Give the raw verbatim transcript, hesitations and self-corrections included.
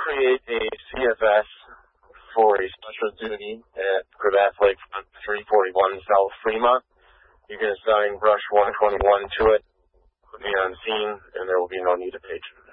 create a C F S for a special duty at Cravath Lake three forty-one South Fremont. You can assign brush one twenty-one to it, put me on scene, and there will be no need of paging.